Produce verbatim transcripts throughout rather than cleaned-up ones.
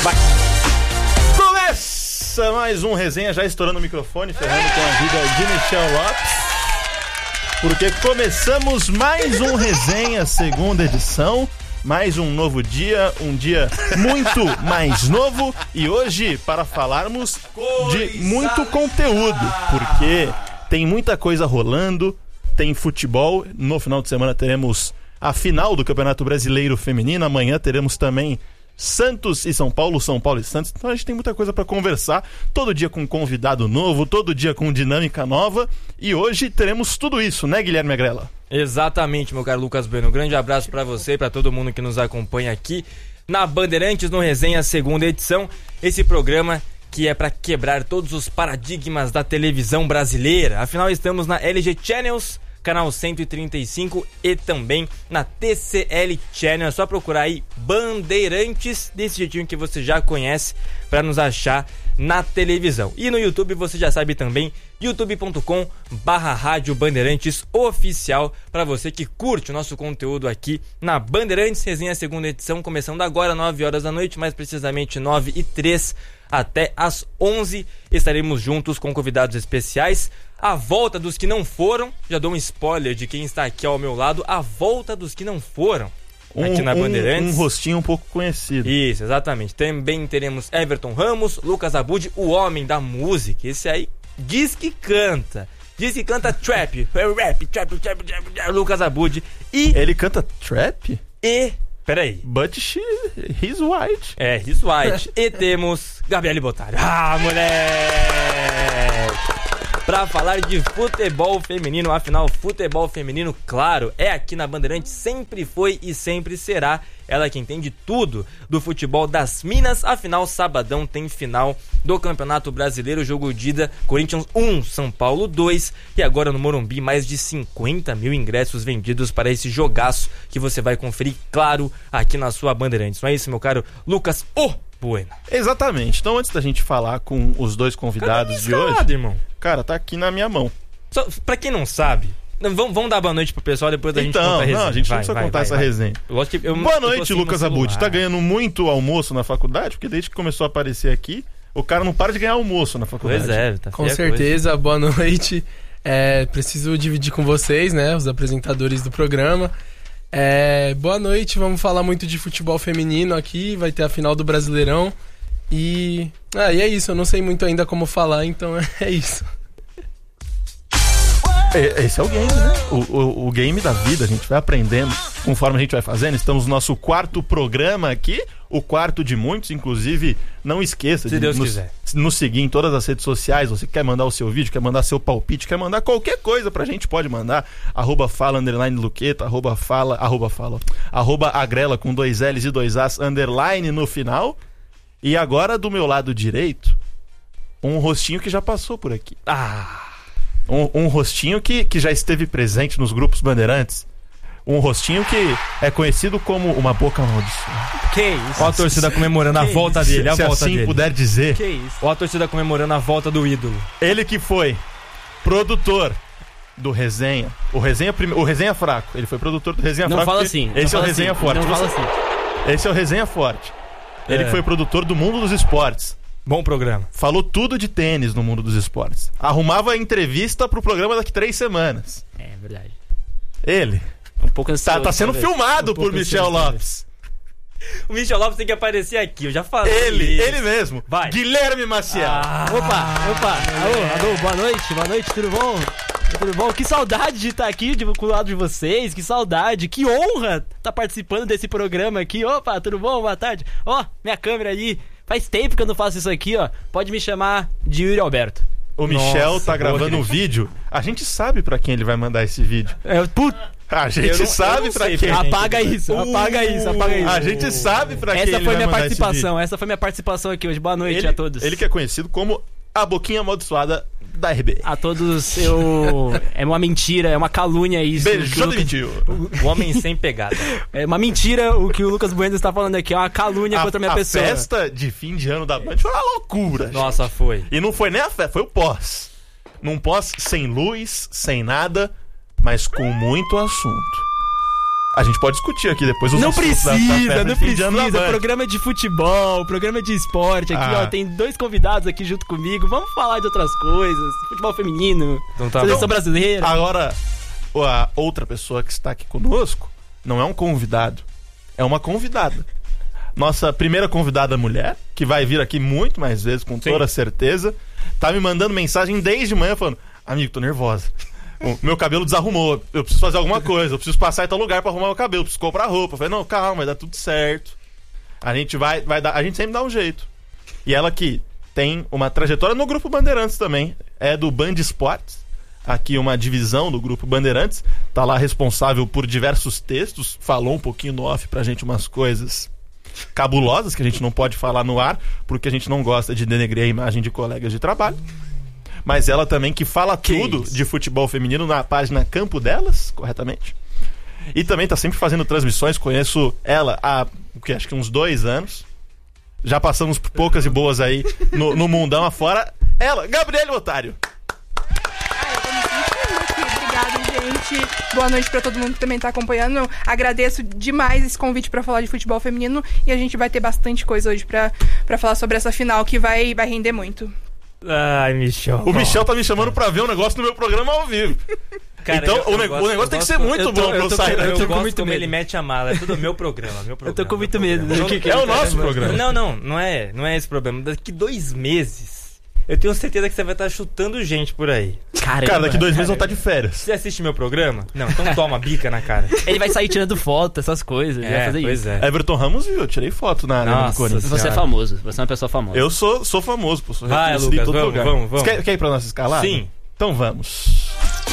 Vai. Começa mais um resenha, já estourando o microfone, ferrando com a vida de Michel Lopes. Porque começamos mais um resenha, segunda edição. Mais um novo dia, um dia muito mais novo. E hoje, para falarmos de muito conteúdo, porque tem muita coisa rolando, tem futebol. No final de semana teremos a final do Campeonato Brasileiro Feminino. Amanhã teremos também Santos e São Paulo, São Paulo e Santos. Então a gente tem muita coisa para conversar. Todo dia com um convidado novo, todo dia com dinâmica nova. E hoje teremos tudo isso, né, Guilherme Agrela? Exatamente, meu caro Lucas Bueno. Um grande abraço para você e para todo mundo que nos acompanha aqui na Bandeirantes, no Resenha Segunda Edição. Esse programa que é para quebrar todos os paradigmas da televisão brasileira. Afinal, estamos na L G Channels, canal cento e trinta e cinco, e também na T C L Channel. É só procurar aí Bandeirantes, desse jeitinho que você já conhece, para nos achar na televisão. E no YouTube você já sabe também, youtube ponto com barra Rádio Bandeirantes Oficial, para você que curte o nosso conteúdo aqui na Bandeirantes. Resenha Segunda Edição, começando agora, nove horas da noite, mais precisamente nove e três, até às onze. Estaremos juntos com convidados especiais. A volta dos que não foram, já dou um spoiler de quem está aqui ao meu lado, a volta dos que não foram aqui um, na Bandeirantes. Um, um rostinho um pouco conhecido. Isso, exatamente. Também teremos Everton Ramos, Lucas Abud, o homem da música. Esse aí diz que canta. Diz que canta trap, rap, trap, trap, trap, trap, Lucas Abud. E... Ele canta trap? E... Peraí. But she, he's white. É, he's white. E temos Gabriele Bottari. Ah, moleque! Pra falar de futebol feminino, afinal, futebol feminino, claro, é aqui na Bandeirantes, sempre foi e sempre será. Ela que entende tudo do futebol das Minas. Afinal, sabadão tem final do Campeonato Brasileiro, jogo de ida, Corinthians um, São Paulo dois. E agora no Morumbi, mais de cinquenta mil ingressos vendidos para esse jogaço que você vai conferir, claro, aqui na sua Bandeirantes. Não é isso, meu caro Lucas O Bueno? Exatamente. Então, antes da gente falar com os dois convidados de hoje... irmão? Cara, tá aqui na minha mão. Só, pra quem não sabe... Vamos, vamos dar boa noite pro pessoal, depois da então, gente contar a resenha. Não, a gente vai, não precisa vai, contar vai, essa vai. resenha. Que eu, boa eu noite, assim Lucas Abud. Tá ganhando muito almoço na faculdade? Porque desde que começou a aparecer aqui, o cara não para de ganhar almoço na faculdade. Pois é, tá com certeza, coisa. Boa noite. É, preciso dividir com vocês, né, os apresentadores do programa. É, boa noite, vamos falar muito de futebol feminino aqui, vai ter a final do Brasileirão. E, ah, e é isso, eu não sei muito ainda como falar, então é isso. Esse é o game, né? O, o, o game da vida, a gente vai aprendendo conforme a gente vai fazendo. Estamos no nosso quarto programa aqui, o quarto de muitos, inclusive, não esqueça Se de Deus nos, quiser. nos seguir em todas as redes sociais. Você quer mandar o seu vídeo, quer mandar seu palpite, quer mandar qualquer coisa pra gente, pode mandar. Arroba fala, underline Luqueta, arroba fala, arroba fala, arroba agrela com dois L's e dois A's, underline no final. E agora, do meu lado direito, um rostinho que já passou por aqui. Ah... Um, um rostinho que, que já esteve presente nos grupos Bandeirantes. Um rostinho que é conhecido como uma boca amaldiçoada. Que isso? Olha a torcida comemorando a volta isso? dele, a Se volta assim dele. puder dizer. Que isso? Olha a torcida comemorando a volta do ídolo. Ele que foi produtor do Resenha. O Resenha, prime... o Resenha Fraco. Ele foi produtor do Resenha não Fraco. Fala assim, esse não é o fala Resenha assim, Forte. Não Você... fala assim. Esse é o Resenha Forte. Ele É. foi produtor do Mundo dos Esportes. Bom programa. Falou tudo de tênis no Mundo dos Esportes. Arrumava entrevista pro programa daqui três semanas. É verdade. Ele. Um pouco ansioso, Tá, tá sendo talvez. filmado Um por pouco Michel ansioso, Lopes. O Michel Lopes tem que aparecer aqui, eu já falei. Ele, isso. ele mesmo. Vai. Guilherme Maciel. Ah, Opa, opa. Alô, alô, boa noite, boa noite, tudo bom? Tudo bom? Que saudade de estar aqui de, com o lado de vocês, que saudade, que honra estar participando desse programa aqui. Opa, tudo bom? Boa tarde. Ó, minha câmera ali. Faz tempo que eu não faço isso aqui, ó. Pode me chamar de Yuri Alberto. O Michel Nossa, tá gravando um vídeo. A gente sabe pra quem ele vai mandar esse vídeo. É, put... A gente Eu não- sabe eu não pra sei quem. pra quem. Apaga isso, apaga isso, apaga isso. A gente sabe pra quem Essa ele foi vai minha mandar esse participação, essa foi minha participação aqui hoje. Boa vídeo. noite Ele, a todos. ele que é conhecido como a boquinha amaldiçoada da R B. A todos, eu... É uma mentira, é uma calúnia isso. Beijou que o Lucas- demitiu. O homem sem pegada. É uma mentira o que o Lucas Bueno está falando aqui, é uma calúnia A, contra a minha a pessoa. festa de fim de ano da Band foi uma loucura. gente. Nossa, foi. E não foi nem a festa, foi o pós. Num pós sem luz, sem nada, mas com muito assunto. A gente pode discutir aqui depois os Não assuntos da- da precisa, festa não de fim de ano da precisa. Band. Programa de futebol, programa de esporte aqui, Ah. ó. Tem dois convidados aqui junto comigo. Vamos falar de outras coisas. Futebol feminino, Então tá seleção bom. brasileira. Agora, a outra pessoa que está aqui conosco não é um convidado, é uma convidada. Nossa primeira convidada mulher, que vai vir aqui muito mais vezes, com Sim. toda certeza, tá me mandando mensagem desde manhã falando: amigo, tô nervosa. O meu cabelo desarrumou, eu preciso fazer alguma coisa, eu preciso passar em tal lugar pra arrumar meu cabelo, preciso comprar roupa. Eu falei: não, calma, vai dar tudo certo. A gente vai, vai dar, a gente sempre dá um jeito. E ela que tem uma trajetória no Grupo Bandeirantes também, é do Band Esportes, aqui uma divisão do Grupo Bandeirantes, tá lá responsável por diversos textos, falou um pouquinho no off pra gente umas coisas cabulosas que a gente não pode falar no ar, porque a gente não gosta de denegrir a imagem de colegas de trabalho. Mas ela também que fala Que tudo isso? de futebol feminino na página Campo Delas, corretamente. E também tá sempre fazendo transmissões, conheço ela há, o que, acho que uns dois anos. Já passamos por poucas e boas aí no, no mundão afora. Ela, Gabriele Otário. Ah, eu tô me sentindo aqui. Obrigada, gente. Boa noite pra todo mundo que também tá acompanhando. Agradeço demais esse convite pra falar de futebol feminino e a gente vai ter bastante coisa hoje pra, pra falar sobre essa final que vai, vai render muito. Ai, Michel. O Michel tá me chamando pra ver um negócio no meu programa ao vivo. Cara, então, eu- o, eu ne- gosto- o negócio eu tem que gosto- ser muito eu tô- bom pra eu eu tô- sair. Eu, daqui. eu tô com gosto muito como medo. ele mete a mala. É tudo meu programa, meu programa. Eu tô com meu muito programa. medo. Não- O que que É ele o tá nosso chamando? programa. Não, não, não é, não é esse problema. Daqui dois meses, eu tenho certeza que você vai estar chutando gente por aí. Caramba. Cara, daqui dois meses eu vou estar de férias. Você assiste meu programa? Não, então toma bica na cara. Ele vai sair tirando foto, essas coisas. ele vai É, fazer pois isso. é. Everton Ramos viu, eu tirei foto na Arena do Nossa Corinthians. Senhora. Você é famoso, você é uma pessoa famosa. Eu sou, sou famoso, pô, sou Vai, reconhecido em Lucas, todo vamos, lugar. vamos, vamos. Você quer, quer ir pra nossa escalada? Sim. Então vamos.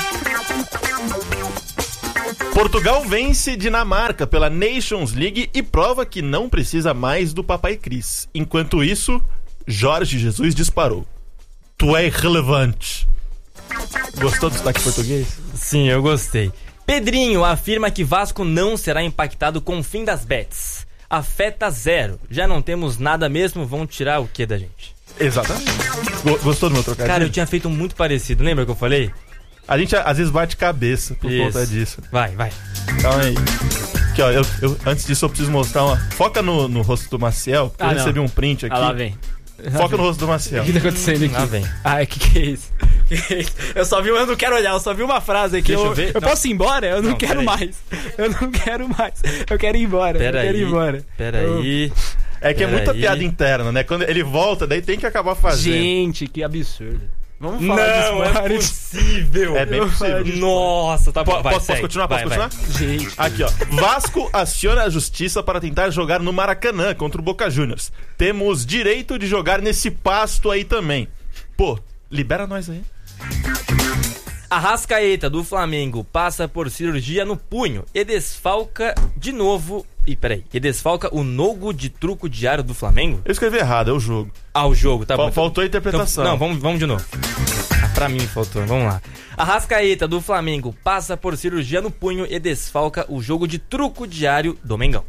Portugal vence Dinamarca pela Nations League e prova que não precisa mais do Papai Cris. Enquanto isso, Jorge Jesus disparou: tu é irrelevante. Gostou do sotaque português? Sim, eu gostei. Pedrinho afirma que Vasco não será impactado com o fim das bets. Afeta zero. Já não temos nada mesmo, vão tirar o que da gente? Exatamente. Go- Gostou do meu trocadilho? Cara, eu tinha feito um muito parecido. Lembra que eu falei? A gente às vezes bate cabeça por Isso. conta disso. Vai, vai. Calma aí. Aqui, ó, eu, eu- antes disso eu preciso mostrar uma... Foca no, no rosto do Maciel, que Ah, eu não. recebi um print aqui. Ah, lá vem. Foca no rosto do Maciel. O que tá acontecendo aqui? Lá vem. Ah, que que é isso? Que é isso? Eu só vi, eu não quero olhar, eu só vi uma frase aqui. Deixa eu eu ver. eu Não. posso ir embora? Eu não, Não, quero peraí. mais. Eu não quero mais. Eu quero ir embora. Pera eu quero aí. ir embora. Pera Eu- aí. É que é Pera muita aí. piada interna, né? Quando ele volta, daí tem que acabar fazendo. Gente, que absurdo. Vamos Não, falar de é esporte. possível. É bem Eu vou falar possível. de Nossa, tá bom. Po- vai, posso, posso segue. continuar? Posso Vai, vai. continuar? Gente. Aqui, ó. Vasco aciona a justiça para tentar jogar no Maracanã contra o Boca Juniors. Temos direito de jogar nesse pasto aí também. Pô, libera nós aí. Arrascaeta do Flamengo passa por cirurgia no punho e desfalca de novo. E peraí, e desfalca o Nogo de truco diário do Flamengo? Eu escrevi errado, é o jogo. Ah, o jogo, tá Fal- bom. faltou a Então, interpretação. não, vamos, vamos de novo. Ah, pra mim faltou, vamos lá. Arrascaeta do Flamengo passa por cirurgia no punho e desfalca o jogo de truco diário do Mengão.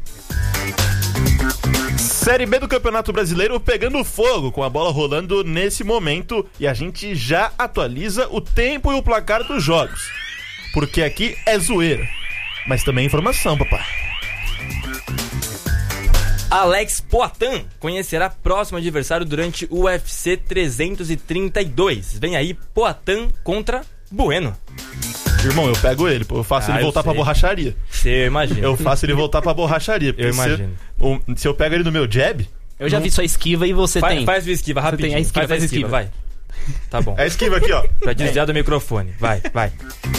Série B do Campeonato Brasileiro pegando fogo, com a bola rolando nesse momento, e a gente já atualiza o tempo e o placar dos jogos. Porque aqui é zoeira, mas também é informação, papai. Alex Poatan conhecerá próximo adversário durante o U F C trezentos e trinta e dois. Vem aí Poatan contra Bueno. Irmão, eu pego ele, pô, eu faço Ah, ele eu voltar pra sei. borracharia. Você imagina. Eu faço ele voltar pra borracharia. porque Eu se- imagino. o- Se, eu pego ele no meu jab, Eu já vi sua esquiva e você Faz, tem. faz o esquiva rapidinho. tem a esquiva, faz a faz a esquiva, esquiva. vai. Tá bom. é esquiva aqui, ó. Pra desviar do microfone. Vai, vai.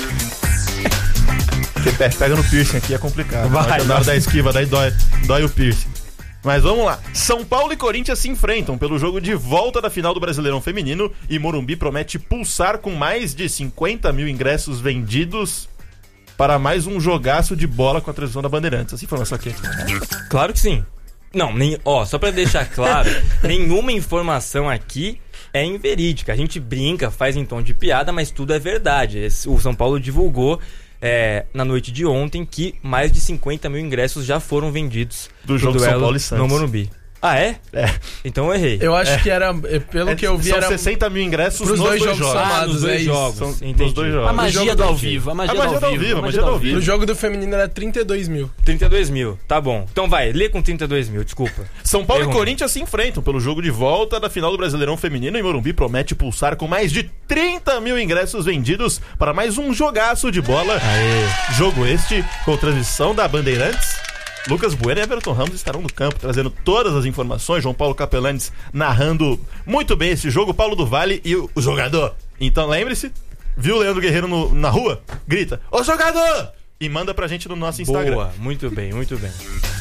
Porque pe- pega no piercing aqui é complicado. Vai, Na hora vai. da esquiva, daí dói, dói o piercing. Mas vamos lá. São Paulo e Corinthians se enfrentam pelo jogo de volta da final do Brasileirão Feminino e Morumbi promete pulsar com mais de cinquenta mil ingressos vendidos para mais um jogaço de bola com a transmissão da Bandeirantes. Essa informação aqui. Claro que sim. Não, nem, ó, só pra deixar claro, nenhuma informação aqui é inverídica. A gente brinca, faz em tom de piada, mas tudo é verdade. Esse- O São Paulo divulgou é, na noite de ontem que mais de cinquenta mil ingressos já foram vendidos Do pro jogo São duelo Paulo e Santos. no Morumbi. Ah, é? É. Então eu errei. Eu acho que era, pelo É, que eu vi, são era sessenta mil ingressos pros nos dois dois, jogos jogos. Ah, somados, nos dois é isso. jogos. São Entendi. nos dois jogos. A magia jogo do ao do vivo, a magia, A magia do ao vivo. a magia do ao vivo. O jogo do feminino era trinta e dois mil. trinta e dois mil, tá bom. Então vai, lê com trinta e dois mil, desculpa. São Paulo Errou. e Corinthians se enfrentam pelo jogo de volta da final do Brasileirão Feminino e Morumbi promete pulsar com mais de trinta mil ingressos vendidos para mais um jogaço de bola. Aê. Jogo este com transmissão da Bandeirantes. Lucas Bueno e Everton Ramos estarão no campo trazendo todas as informações. João Paulo Capelanes narrando muito bem esse jogo. Paulo do Vale e o, o jogador. Então lembre-se, viu o Leandro Guerreiro no, na rua? Grita, ô jogador! E manda pra gente no nosso Instagram. Boa, muito bem, muito bem.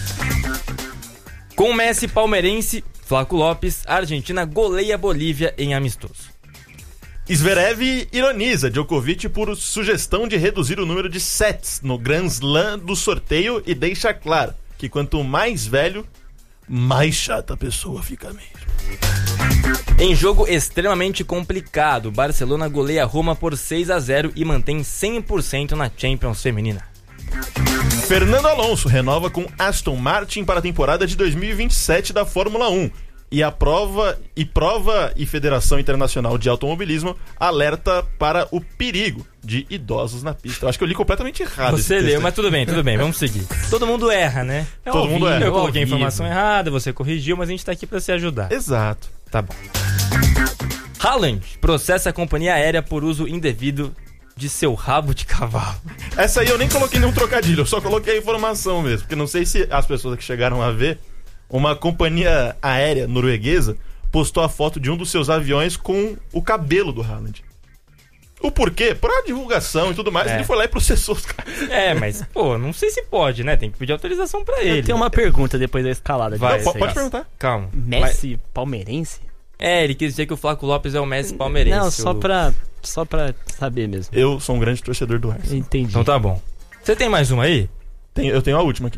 Com Messi palmeirense, Flaco Lopes, a Argentina goleia a Bolívia em amistoso. Zverev ironiza Djokovic por sugestão de reduzir o número de sets no Grand Slam do sorteio e deixa claro que quanto mais velho, mais chata a pessoa fica mesmo. Em jogo extremamente complicado, Barcelona goleia Roma por seis a zero e mantém cem por cento na Champions feminina. Fernando Alonso renova com Aston Martin para a temporada de dois mil e vinte e sete da Fórmula um. E a prova e prova e Federação Internacional de Automobilismo alerta para o perigo de idosos na pista. Eu acho que eu li completamente errado. Você esse leu, texto. mas tudo bem, tudo bem, vamos seguir. Todo mundo erra, né? É Todo ao mundo vivo, erra. Eu ao coloquei a vivo. informação errada, você corrigiu, mas a gente tá aqui pra se ajudar. Exato. Tá bom. Haaland processa a companhia aérea por uso indevido de seu rabo de cavalo. Essa aí eu nem coloquei nenhum trocadilho, eu só coloquei a informação mesmo, porque não sei se as pessoas que chegaram a ver, uma companhia aérea norueguesa postou a foto de um dos seus aviões com o cabelo do Haaland. O porquê? Por a divulgação e tudo mais, É. ele foi lá e processou os caras. É, mas, pô, não sei se pode, né? Tem que pedir autorização pra ele. Eu tenho uma pergunta depois da escalada. de Vai, Não, vocês. po- pode perguntar. Calma. Messi palmeirense? É, ele quis dizer que o Flaco Lopes é o Messi palmeirense. Não, só o- pra, só pra saber mesmo. Eu sou um grande torcedor do Arsenal. Entendi. Então tá bom. Você tem mais uma aí? Tenho- eu tenho a última aqui.